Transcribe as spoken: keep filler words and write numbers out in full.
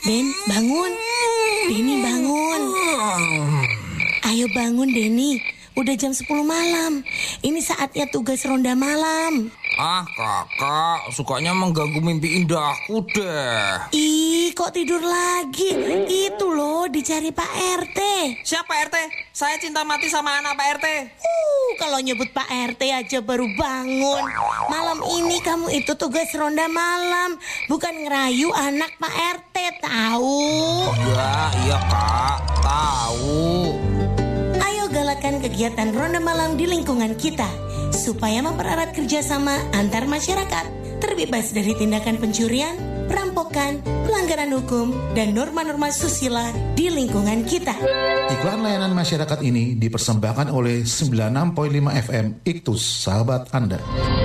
Den, bangun. Denny bangun. Ayo bangun Denny. Udah jam sepuluh malam. Ini saatnya tugas ronda malam. Ah kakak, sukanya mengganggu mimpi indahku deh. Ih, kok tidur lagi? Itu loh, dicari Pak R T. Siapa Pak R T? Saya cinta mati sama anak Pak R T. Uh, kalau nyebut Pak R T aja baru bangun. Malam ini kamu itu tugas ronda malam, bukan ngerayu anak Pak R T, tahu? Iya, iya kak, tahu. Ayo galakan kegiatan ronda malam di lingkungan kita supaya mempererat kerjasama antar masyarakat, terbebas dari tindakan pencurian, perampokan, pelanggaran hukum, dan norma-norma susila di lingkungan kita. Iklan layanan masyarakat ini dipersembahkan oleh sembilan puluh enam koma lima F M Iktus, sahabat Anda.